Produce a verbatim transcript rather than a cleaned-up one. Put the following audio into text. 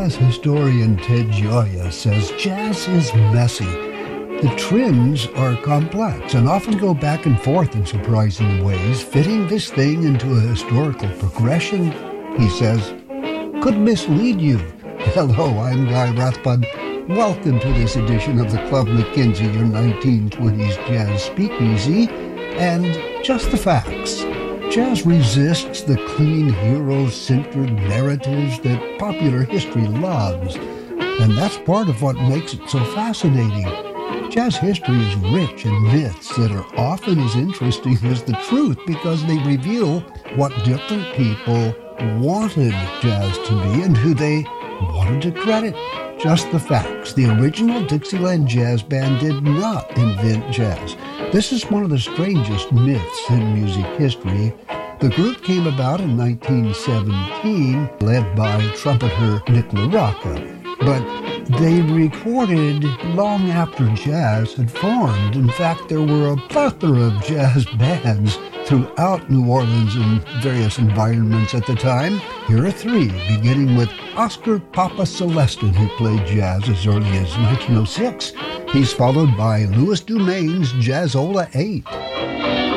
Jazz historian Ted Gioia says jazz is messy. The trends are complex and often go back and forth in surprising ways. Fitting this thing into a historical progression, he says, could mislead you. Hello, I'm Guy Rathbun. Welcome to this edition of the Club McKenzie, your nineteen twenties jazz speakeasy, and just the facts. Jazz resists the clean, hero-centered narratives that popular history loves, and that's part of what makes it so fascinating. Jazz history is rich in myths that are often as interesting as the truth because they reveal what different people wanted jazz to be and who they wanted to credit. Just the facts. The original Dixieland Jazz Band did not invent jazz. This is one of the strangest myths in music history. The group came about in nineteen seventeen, led by trumpeter Nick LaRocca, but they recorded long after jazz had formed. In fact, there were a plethora of jazz bands throughout New Orleans in various environments at the time. Here are three, beginning with Oscar Papa Celestin, who played jazz as early as nineteen oh six. He's followed by Louis Dumaine's Jazzola eight.